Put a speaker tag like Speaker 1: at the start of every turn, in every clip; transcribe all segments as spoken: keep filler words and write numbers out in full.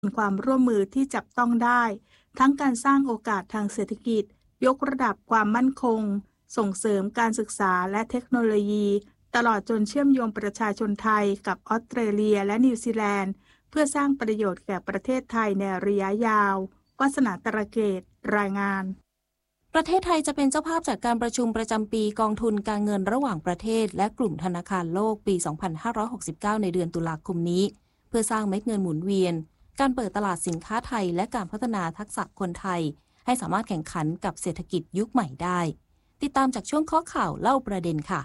Speaker 1: ความร่วมมือที่จับต้องได้ทั้งการสร้างโอกาสทางเศรษฐกิจยกระดับความมั่นคงส่งเสริมการศึกษาและเทคโนโลยีตลอดจนเชื่อมโยงประชาชนไทยกับออสเตรเลียและนิวซีแลนด์เพื่อสร้างประโยชน์แก่ประเทศไทยในระยะยาววาสนาตระเกตรายงาน
Speaker 2: ประเทศไทยจะเป็นเจ้าภาพจัดการประชุมประจำปีกองทุนการเงินระหว่างประเทศและกลุ่มธนาคารโลกปี สองพันห้าร้อยหกสิบเก้า ในเดือนตุลาคมนี้เพื่อสร้างเม็ดเงินหมุนเวียนการเปิดตลาดสินค้าไทยและการพัฒนาทักษะคนไทยให้สามารถแข่งขันกับเศรษฐกิจยุคใหม่ได้ติดตามจากช่วงข้อข่าวเล่าประเด็นค่ะ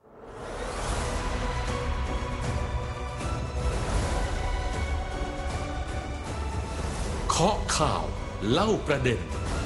Speaker 3: เคาะข่าวเล่าประเด็น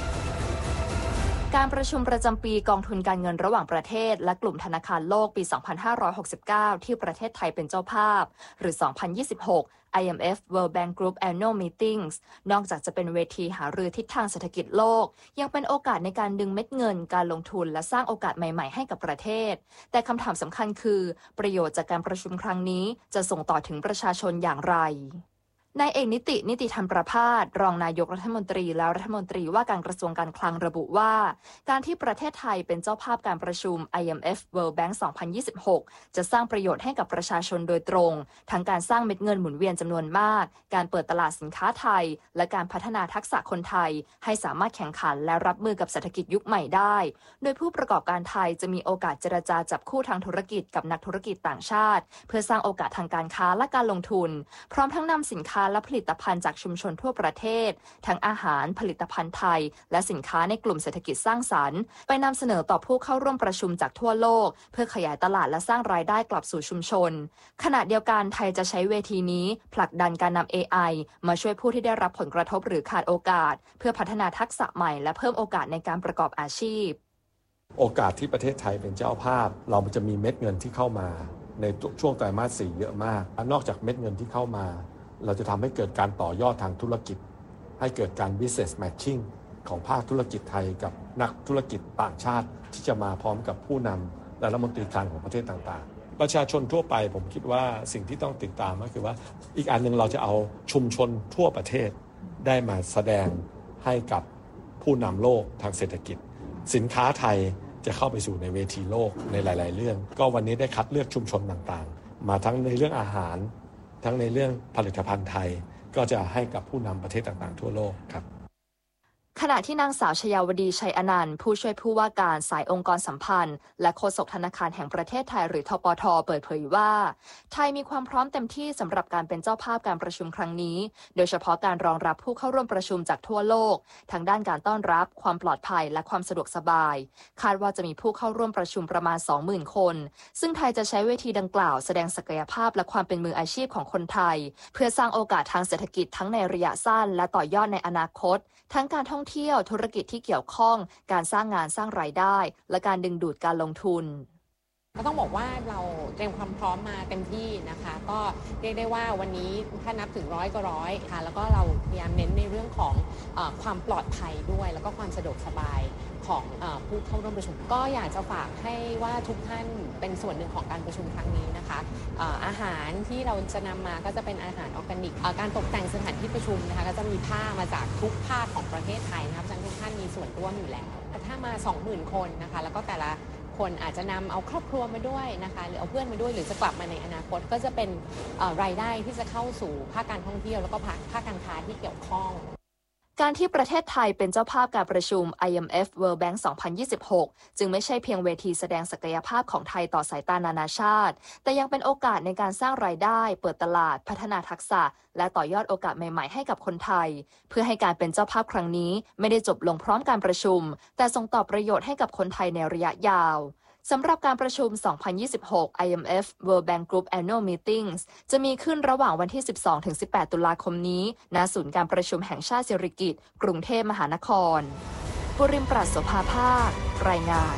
Speaker 4: การประชุมประจำปีกองทุนการเงินระหว่างประเทศและกลุ่มธนาคารโลกปี สองพันห้าร้อยหกสิบเก้า ที่ประเทศไทยเป็นเจ้าภาพหรือ สองพันยี่สิบหก ไอ เอ็ม เอฟ World Bank Group Annual Meetings นอกจากจะเป็นเวทีหารือทิศทางเศรษฐกิจโลกยังเป็นโอกาสในการดึงเม็ดเงินการลงทุนและสร้างโอกาสใหม่ๆให้กับประเทศแต่คำถามสำคัญคือประโยชน์จากการประชุมครั้งนี้จะส่งต่อถึงประชาชนอย่างไรนายเอกนิตินิติธรรมประภาสรองนายกรัฐมนตรีและรัฐมนตรีว่าการกระทรวงการคลังระบุว่าการที่ประเทศไทยเป็นเจ้าภาพการประชุม ไอ เอ็ม เอฟ World Bank สองพันยี่สิบหก จะสร้างประโยชน์ให้กับประชาชนโดยตรงทั้งการสร้างเม็ดเงินหมุนเวียนจำนวนมากการเปิดตลาดสินค้าไทยและการพัฒนาทักษะคนไทยให้สามารถแข่งขันและรับมือกับเศรษฐกิจยุคใหม่ได้โดยผู้ประกอบการไทยจะมีโอกาสเจรจาจับคู่ทางธุรกิจกับนักธุรกิจต่างชาติเพื่อสร้างโอกาสทางการค้าและการลงทุนพร้อมทั้งนำสินค้าและผลิตภัณฑ์จากชุมชนทั่วประเทศทั้งอาหารผลิตภัณฑ์ไทยและสินค้าในกลุ่มเศรษฐกิจสร้างสรรค์ไปนำเสนอต่อผู้เข้าร่วมประชุมจากทั่วโลกเพื่อขยายตลาดและสร้างรายได้กลับสู่ชุมชนขณะเดียวกันไทยจะใช้เวทีนี้ผลักดันการนำ เอ ไอ มาช่วยผู้ที่ได้รับผลกระทบหรือขาดโอกาสเพื่อพัฒนาทักษะใหม่และเพิ่มโอกาสในการประกอบอาชีพ
Speaker 5: โอกาสที่ประเทศไทยเป็นเจ้าภาพเราจะมีเม็ดเงินที่เข้ามาในช่วงไตรมาสสี่เยอะมากนอกจากเม็ดเงินที่เข้ามาเราจะทำให้เกิดการต่อยอดทางธุรกิจให้เกิดการ business matching ของภาคธุรกิจไทยกับนักธุรกิจต่างชาติที่จะมาพร้อมกับผู้นำและรัฐมนตรีคลังของประเทศต่างๆประชาชนทั่วไปผมคิดว่าสิ่งที่ต้องติดตามก็คือว่าอีกอันหนึ่งเราจะเอาชุมชนทั่วประเทศได้มาแสดงให้กับผู้นำโลกทางเศรษฐกิจสินค้าไทยจะเข้าไปสู่ในเวทีโลกในหลายๆเรื่องก็วันนี้ได้คัดเลือกชุมชนต่างๆมาทั้งในเรื่องอาหารทั้งในเรื่องผลิตภัณฑ์ไทยก็จะให้กับผู้นำประเทศต่างๆทั่วโลกครับ
Speaker 4: ขณะที่นางสาวชยาวดีชัยอนันต์ผู้ช่วยผู้ว่าการสายองค์กรสัมพันธ์และโฆษกธนาคารแห่งประเทศไทยหรือธปท.เปิดเผยว่าไทยมีความพร้อมเต็มที่สำหรับการเป็นเจ้าภาพการประชุมครั้งนี้โดยเฉพาะการรองรับผู้เข้าร่วมประชุมจากทั่วโลกทั้งด้านการต้อนรับความปลอดภัยและความสะดวกสบายคาดว่าจะมีผู้เข้าร่วมประชุมประมาณ สองหมื่น คนซึ่งไทยจะใช้เวทีดังกล่าวแสดงศักยภาพและความเป็นมืออาชีพของคนไทยเพื่อสร้างโอกาสทางเศรษฐกิจทั้งในระยะสั้นและต่อยอดในอนาคตทั้งการท่องเที่ยวธุรกิจที่เกี่ยวข้องการสร้างงานสร้างรายได้และการดึงดูดการลงทุน
Speaker 6: ก็ต้องบอกว่าเราเตรียมความพร้อมมาเต็มที่นะคะก็เรียกได้ว่าวันนี้ถ้านับถึงร้อยก็ร้อยค่ะแล้วก็เราพยายามเน้นในเรื่องของเอ่อความปลอดภัยด้วยแล้วก็ความสะดวกสบายของเอ่อผู้เข้าร่วมประชุมก็อยากจะฝากให้ว่าทุกท่านเป็นส่วนหนึ่งของการประชุมครั้งนี้นะคะเอ่ออาหารที่เราจะนำมาก็จะเป็นอาหารออร์แกนิกเอ่อการตกแต่งสถานที่ประชุมนะคะก็จะมีผ้ามาจากทุกภาคของประเทศไทยนะครับทุกท่านมีส่วนร่วมอยู่แล้วถ้ามา สองหมื่น คนนะคะแล้วก็แต่ละคนอาจจะนำเอาครอบครัวมาด้วยนะคะหรือเอาเพื่อนมาด้วยหรือจะกลับมาในอนาคตก็จะเป็นรายได้ที่จะเข้าสู่ภาคการท่องเที่ยวแล้วก็ภาคภาคการค้าที่เกี่ยวข้อง
Speaker 4: การที่ประเทศไทยเป็นเจ้าภาพการประชุม ไอ เอ็ม เอฟ World Bank สองพันยี่สิบหก จึงไม่ใช่เพียงเวทีแสดงศักยภาพของไทยต่อสายตานานาชาติแต่ยังเป็นโอกาสในการสร้างรายได้เปิดตลาดพัฒนาทักษะและต่อยอดโอกาสใหม่ๆให้กับคนไทยเพื่อให้การเป็นเจ้าภาพครั้งนี้ไม่ได้จบลงพร้อมการประชุมแต่ส่งต่อประโยชน์ให้กับคนไทยในระยะยาวสำหรับการประชุม สองพันยี่สิบหก ไอ เอ็ม เอฟ World Bank Group Annual Meetings จะมีขึ้นระหว่างวันที่ สิบสองถึงสิบแปด ตุลาคมนี้ณศูนย์การประชุมแห่งชาติสิริกิติ์กรุงเทพมหานครปุริมปราศโสภาภาครายงาน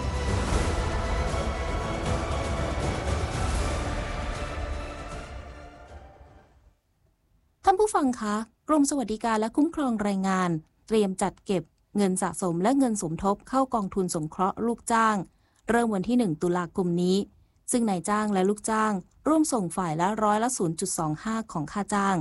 Speaker 2: ท่านผู้ฟังคะกรมสวัสดิการและคุ้มครองแรงงานเตรียมจัดเก็บเงินสะสมและเงินสมทบเข้ากองทุนสงเคราะห์ลูกจ้างเริ่มวันที่หนึ่งตุลาคมนี้ซึ่งนายจ้างและลูกจ้างร่วมส่งฝ่ายละร้อยละ ศูนย์จุดสองห้า ของค่าจ้าง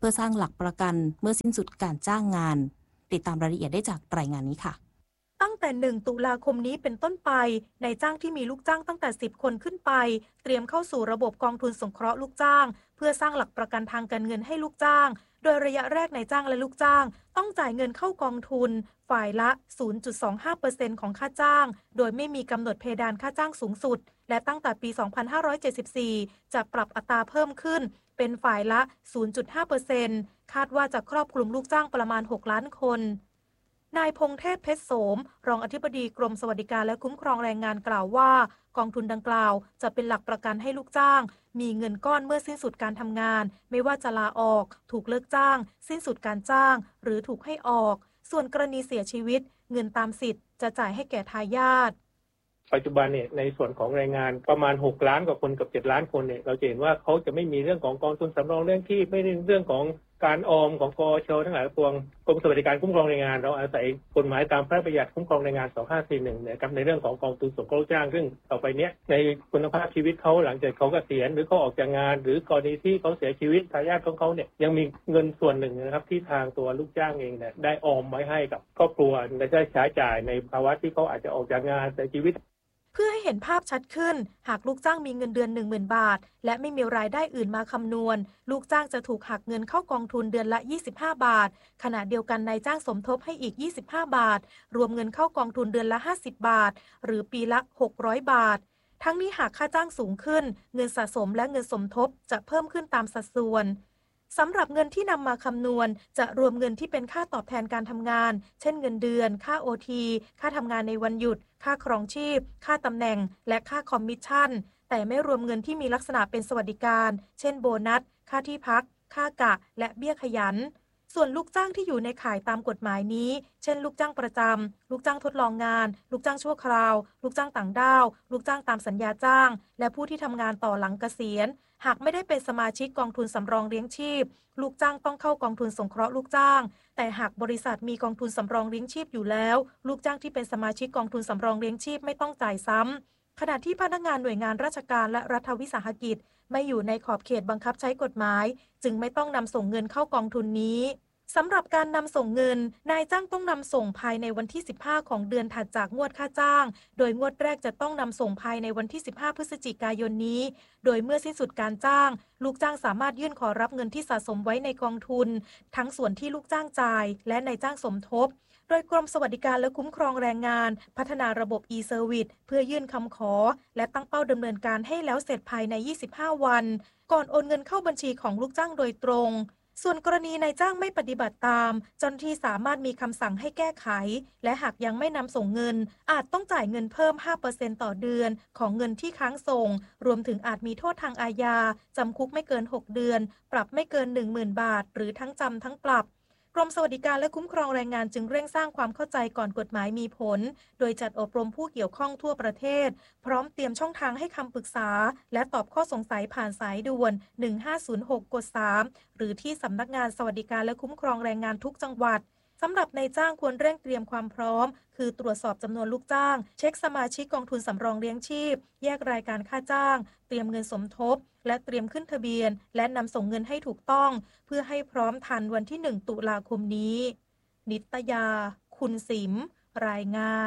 Speaker 2: พื่อสร้างหลักประกันเมื่อสิ้นสุดการจ้างงานติดตามรายละเอียดได้จากรายงานนี้ค่ะ
Speaker 7: ตั้งแต่หนึ่งตุลาคมนี้เป็นต้นไปนายจ้างที่มีลูกจ้างตั้งแต่สิบคนขึ้นไปเตรียมเข้าสู่ระบบกองทุนสงเคราะห์ลูกจ้างเพื่อสร้างหลักประกันทางการเงินให้ลูกจ้างโดยระยะแรกนายจ้างและลูกจ้างต้องจ่ายเงินเข้ากองทุนฝ่ายละ ศูนย์จุดสองห้าเปอร์เซ็นต์ ของค่าจ้างโดยไม่มีกำหนดเพดานค่าจ้างสูงสุดและตั้งแต่ปี สองพันห้าร้อยเจ็ดสิบสี่ จะปรับอัตราเพิ่มขึ้นเป็นฝ่ายละ ศูนย์จุดห้าเปอร์เซ็นต์ คาดว่าจะครอบคลุมลูกจ้างประมาณหกล้านคนนายพงเทพเพชรโสมรองอธิบดีกรมสวัสดิการและคุ้มครองแรงงานกล่าวว่ากองทุนดังกล่าวจะเป็นหลักประกันให้ลูกจ้างมีเงินก้อนเมื่อสิ้นสุดการทำงานไม่ว่าจะลาออกถูกเลิกจ้างสิ้นสุดการจ้างหรือถูกให้ออกส่วนกรณีเสียชีวิตเงินตามสิทธิ์จะจ่ายให้แก่ทายาท
Speaker 8: ปัจจุบันเนี่ยในส่วนของแรงงานประมาณหกล้านกว่าคนกับเจ็ดล้านคนเนี่ยเราจะเห็นว่าเขาจะไม่มีเรื่องของกองทุนสำรองเรื่องที่ไม่ได้เรื่องของการออมของกช.ทั้งหลายปวงกรมสวัสดิการคุ้มครองแรงงานเราอาศัยกฎหมายตามพระราชบัญญัติคุ้มครองแรงงานสองพันห้าร้อยสี่สิบเอ็ดนะครับในเรื่องของกองทุนสงเคราะห์จ้างซึ่งต่อไปเนี้ยในคุณภาพชีวิตเขาหลังจากเขาเกษียณหรือเขาออกจากงานหรือกรณีที่เขาเสียชีวิตทายาทของเขาเนี่ยยังมีเงินส่วนหนึ่งนะครับที่ทางตัวลูกจ้างเองเนี่ยได้ออมไว้ให้กับครอบครัวและได้ใช้จ่ายในภาวะที่เขาอาจจะออกจากงานเสียชีวิต
Speaker 7: เพื่อให้เห็นภาพชัดขึ้นหากลูกจ้างมีเงินเดือน หนึ่งหมื่น บาทและไม่มีรายได้อื่นมาคำนวณลูกจ้างจะถูกหักเงินเข้ากองทุนเดือนละยี่สิบห้าบาทขณะเดียวกันนายจ้างสมทบให้อีกยี่สิบห้าบาทรวมเงินเข้ากองทุนเดือนละห้าสิบบาทหรือปีละหกร้อยบาททั้งนี้หากค่าจ้างสูงขึ้นเงินสะสมและเงินสมทบจะเพิ่มขึ้นตามสัดส่วนสำหรับเงินที่นำมาคำนวณจะรวมเงินที่เป็นค่าตอบแทนการทำงานเช่นเงินเดือนค่า โอ ที ค่าทำงานในวันหยุดค่าครองชีพค่าตำแหน่งและค่าคอมมิชชั่นแต่ไม่รวมเงินที่มีลักษณะเป็นสวัสดิการเช่นโบนัสค่าที่พักค่ากะและเบี้ยขยันส่วนลูกจ้างที่อยู่ในข่ายตามกฎหมายนี้เช่นลูกจ้างประจำลูกจ้างทดลองงานลูกจ้างชั่วคราวลูกจ้างต่างด้าวลูกจ้างตามสัญญาจ้างและผู้ที่ทำงานต่อหลังเกษียณหากไม่ได้เป็นสมาชิกกองทุนสำรองเลี้ยงชีพลูกจ้างต้องเข้ากองทุนสงเคราะห์ลูกจ้างแต่หากบริษัทมีกองทุนสำรองเลี้ยงชีพอยู่แล้วลูกจ้างที่เป็นสมาชิกกองทุนสำรองเลี้ยงชีพไม่ต้องจ่ายซ้ำขณะที่พนักงานหน่วยงานราชการและรัฐวิสาหกิจไม่อยู่ในขอบเขตบังคับใช้กฎหมายจึงไม่ต้องนำส่งเงินเข้ากองทุนนี้สำหรับการนำส่งเงินนายจ้างต้องนำส่งภายในวันที่สิบห้าของเดือนถัดจากงวดค่าจ้างโดยงวดแรกจะต้องนำส่งภายในวันที่สิบห้าพฤศจิกายนนี้โดยเมื่อสิ้นสุดการจ้างลูกจ้างสามารถยื่นขอรับเงินที่สะสมไว้ในกองทุนทั้งส่วนที่ลูกจ้างจ่ายและนายจ้างสมทบโดยกรมสวัสดิการและคุ้มครองแรงงานพัฒนาระบบ e-service เพื่อยื่นคำขอและตั้งเป้าดำเนินการให้แล้วเสร็จภายในยี่สิบห้าวันก่อนโอนเงินเข้าบัญชีของลูกจ้างโดยตรงส่วนกรณีนายจ้างไม่ปฏิบัติตามเจ้าหน้าที่สามารถมีคำสั่งให้แก้ไขและหากยังไม่นำส่งเงินอาจต้องจ่ายเงินเพิ่ม ห้าเปอร์เซ็นต์ ต่อเดือนของเงินที่ค้างส่งรวมถึงอาจมีโทษทางอาญาจำคุกไม่เกินหกเดือนปรับไม่เกิน หนึ่งหมื่น บาทหรือทั้งจำทั้งปรับกรมสวัสดิการและคุ้มครองแรงงานจึงเร่งสร้างความเข้าใจก่อนกฎหมายมีผลโดยจัดอบรมผู้เกี่ยวข้องทั่วประเทศพร้อมเตรียมช่องทางให้คำปรึกษาและตอบข้อสงสัยผ่านสายด่วนหนึ่งห้าศูนย์หกกดสามหรือที่สำนักงานสวัสดิการและคุ้มครองแรงงานทุกจังหวัดสำหรับนายจ้างควรเร่งเตรียมความพร้อมคือตรวจสอบจำนวนลูกจ้างเช็คสมาชิกกองทุนสำรองเลี้ยงชีพแยกรายการค่าจ้างเตรียมเงินสมทบและเตรียมขึ้นทะเบียนและนำส่งเงินให้ถูกต้องเพื่อให้พร้อมทันวันที่หนึ่งตุลาคมนี้นิตยาคุณสิมรายงาน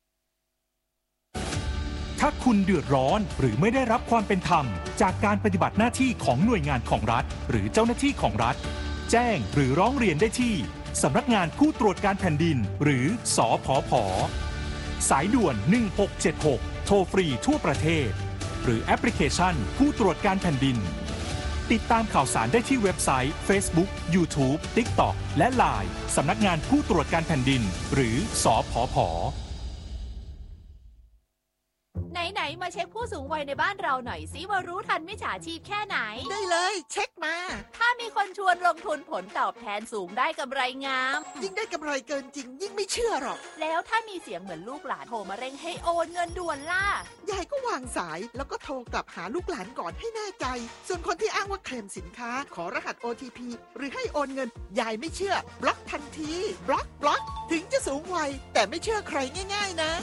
Speaker 9: ถ้าคุณเดือดร้อนหรือไม่ได้รับความเป็นธรรมจากการปฏิบัติหน้าที่ของหน่วยงานของรัฐหรือเจ้าหน้าที่ของรัฐแจ้งหรือร้องเรียนได้ที่สำนักงานผู้ตรวจการแผ่นดินหรือสผผ.สายด่วนหนึ่งหกเจ็ดหกโทรฟรีทั่วประเทศหรือแอปพลิเคชันผู้ตรวจการแผ่นดินติดตามข่าวสารได้ที่เว็บไซต์ Facebook YouTube TikTok และ ไลน์ สำนักงานผู้ตรวจการแผ่นดินหรือสผผ.
Speaker 10: ไหนๆมาเช็คผู้สูงวัยในบ้านเราหน่อยสิว่ารู้ทันมิจฉาชีพแค่ไหน
Speaker 11: ได้เลยเช็คมา
Speaker 10: ถ้ามีคนชวนลงทุนผลตอบแทนสูงได้กำไรงาม
Speaker 11: ยิ่งได้กำไรเกินจริงยิ่งไม่เชื่อหรอก
Speaker 10: แล้วถ้ามีเสียงเหมือนลูกหลานโทรมาเร่งให้โอนเงินด่วนล่ะ
Speaker 11: ยายก็วางสายแล้วก็โทรกลับหาลูกหลานก่อนให้แน่ใจส่วนคนที่อ้างว่าเคลมสินค้าขอรหัส โอ ที พี หรือให้โอนเงินยายไม่เชื่อบล็อกทันทีบล็อกบล็อกถึงจะสูงวัยแต่ไม่เชื่อใครง่ายๆนะ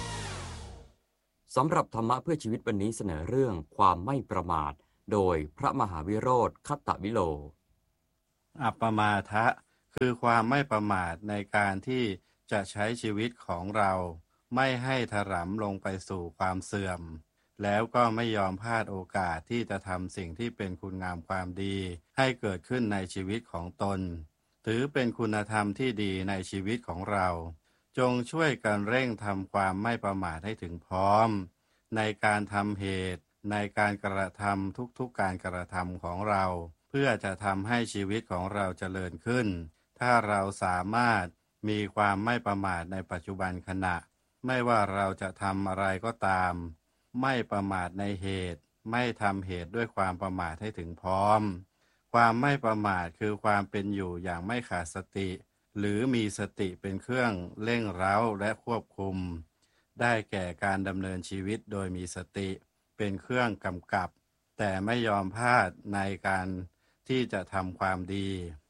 Speaker 12: สำหรับธรรมะเพื่อชีวิตวันนี้เสนอเรื่องความไม่ประมาทโดยพระมหาวิโรธคัตตวิโล
Speaker 13: อัปปมาทะคือความไม่ประมาทในการที่จะใช้ชีวิตของเราไม่ให้ถลำลงไปสู่ความเสื่อมแล้วก็ไม่ยอมพลาดโอกาสที่จะทำสิ่งที่เป็นคุณงามความดีให้เกิดขึ้นในชีวิตของตนถือเป็นคุณธรรมที่ดีในชีวิตของเราจงช่วยกันเร่งทำความไม่ประมาทให้ถึงพร้อมในการทำเหตุในการกระทำทุกๆการกระทำของเราเพื่อจะทำให้ชีวิตของเราเจริญขึ้นถ้าเราสามารถมีความไม่ประมาทในปัจจุบันขณะไม่ว่าเราจะทำอะไรก็ตามไม่ประมาทในเหตุไม่ทำเหตุด้วยความประมาทให้ถึงพร้อมความไม่ประมาทคือความเป็นอยู่อย่างไม่ขาดสติหรือมีสติเป็นเครื่องเร่งเร้าและควบคุมได้แก่การดำเนินชีวิตโดยมีสติเป็นเครื่องกำกับแต่ไม่ยอมพลาดในการที่จะทำความดี